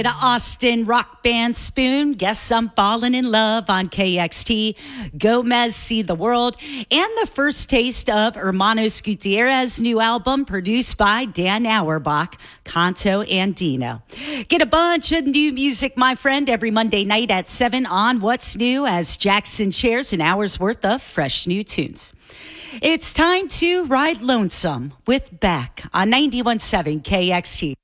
Austin rock band Spoon, Guess I'm Falling in Love on KXT, Gomez See the World, and the first taste of Hermanos Gutierrez's new album produced by Dan Auerbach, Canto Andino. Get a bunch of new music, my friend, every Monday night at 7 on What's New as Jackson shares an hour's worth of fresh new tunes. It's time to ride lonesome with Beck on 91.7 KXT.